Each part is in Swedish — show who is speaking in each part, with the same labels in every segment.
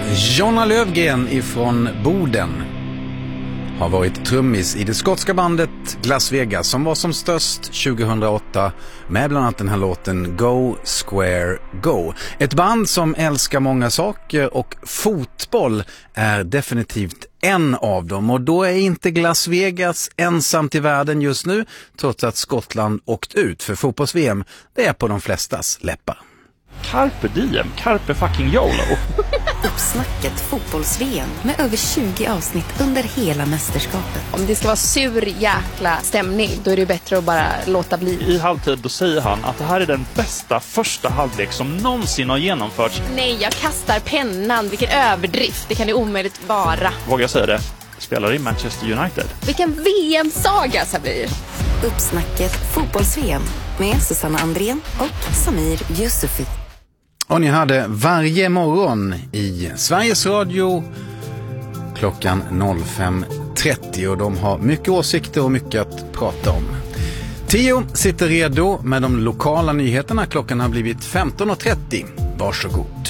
Speaker 1: Jonna Lövgren ifrån Boden har varit trummis i det skotska bandet Las Vegas som var som störst 2008 med bland annat den här låten Go Square Go. Ett band som älskar många saker och fotboll är definitivt en av dem, och då är inte Las Vegas ensamt i världen just nu, trots att Skottland åkt ut för fotbolls-VM. Det är på de flestas läppar.
Speaker 2: Carpe diem, carpe fucking YOLO.
Speaker 3: Uppsnacket fotbolls-VM med över 20 avsnitt under hela mästerskapet.
Speaker 4: Om det ska vara sur jäkla stämning, då är det bättre att bara låta bli.
Speaker 2: I halvtid då säger han att det här är den bästa första halvlek som någonsin har genomförts.
Speaker 4: Nej, jag kastar pennan. Vilken överdrift, det kan det omöjligt vara.
Speaker 2: Vågar jag säga det? Spelar i Manchester United.
Speaker 4: Vilken VM-saga så blir.
Speaker 3: Uppsnacket fotbolls-VM med Susanna Andrén och Samir Yusufi.
Speaker 1: Och ni hörde varje morgon i Sveriges Radio klockan 05.30, och de har mycket åsikter och mycket att prata om. Tio sitter redo med de lokala nyheterna. Klockan har blivit 15.30. Varsågod.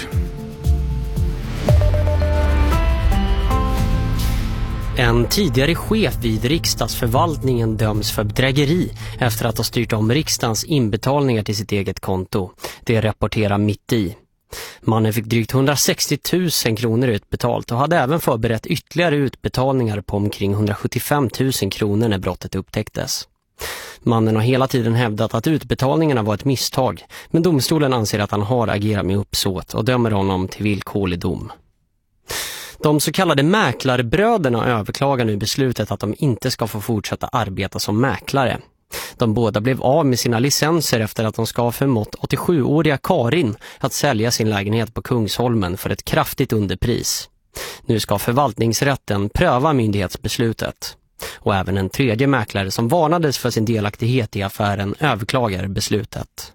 Speaker 5: En tidigare chef vid riksdagsförvaltningen döms för bedrägeri efter att ha styrt om riksdagens inbetalningar till sitt eget konto. Det rapporterar Mitt i. Mannen fick drygt 160 000 kronor utbetalt och hade även förberett ytterligare utbetalningar på omkring 175 000 kronor när brottet upptäcktes. Mannen har hela tiden hävdat att utbetalningarna var ett misstag, men domstolen anser att han har agerat med uppsåt och dömer honom till villkorlig dom. De så kallade mäklarbröderna överklagar nu beslutet att de inte ska få fortsätta arbeta som mäklare. De båda blev av med sina licenser efter att de ska ha förmått 87-åriga Karin att sälja sin lägenhet på Kungsholmen för ett kraftigt underpris. Nu ska förvaltningsrätten pröva myndighetsbeslutet. Och även en tredje mäklare som varnades för sin delaktighet i affären överklagar beslutet.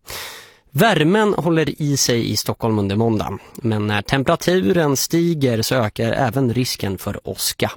Speaker 5: Värmen håller i sig i Stockholm under måndag, men när temperaturen stiger så ökar även risken för åska.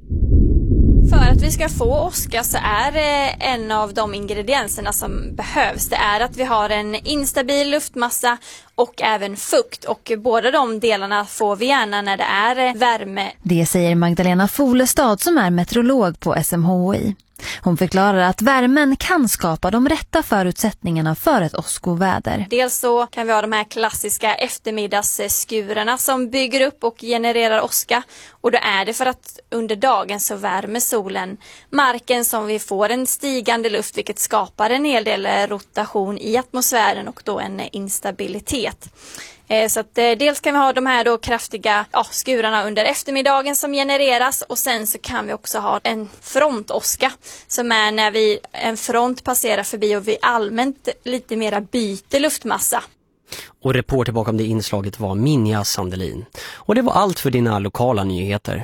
Speaker 6: För att vi ska få åska så är en av de ingredienserna som behövs. Det är att vi har en instabil luftmassa och även fukt. Och båda de delarna får vi gärna när det är värme.
Speaker 7: Det säger Magdalena Folestad som är meteorolog på SMHI. Hon förklarar att värmen kan skapa de rätta förutsättningarna för ett åskoväder.
Speaker 6: Dels så kan vi ha de här klassiska eftermiddagsskurarna som bygger upp och genererar åska. Och då är det för att under dagen så värmer solen marken, som vi får en stigande luft, vilket skapar en hel del rotation i atmosfären och då en instabilitet. Så att dels kan vi ha de här då kraftiga skurarna under eftermiddagen som genereras, och sen så kan vi också ha en frontåska som är när en front passerar förbi och vi allmänt lite mera byter luftmassa.
Speaker 5: Och reporter bakom det inslaget var Minja Sandelin. Och det var allt för dina lokala nyheter.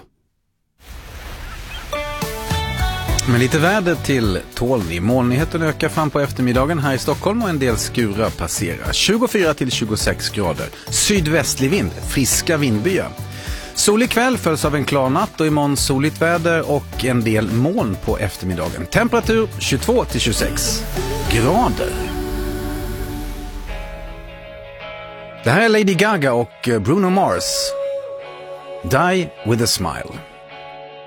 Speaker 1: Men lite väder till tolv. Molnigheten ökar fram på eftermiddagen här i Stockholm och en del skurar passerar. 24 till 26 grader. Sydvästlig vind, friska vindbyar. Solig kväll följs av en klar natt och imorgon soligt väder och en del moln på eftermiddagen. Temperatur 22 till 26 grader. Det här är Lady Gaga och Bruno Mars. Die with a smile.